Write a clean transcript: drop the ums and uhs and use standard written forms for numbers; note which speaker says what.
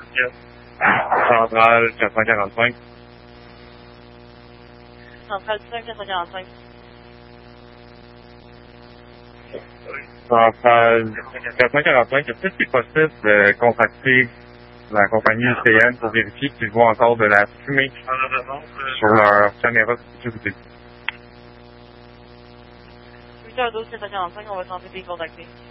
Speaker 1: Centrale 445.
Speaker 2: Centrale 445.
Speaker 1: Centrale 445, est-ce que c'est possible de contacter la compagnie UCN pour vérifier qu'ils voient encore de la fumée sur leur caméra de sécurité?
Speaker 2: 8h12 445, on va tenter de les contacter.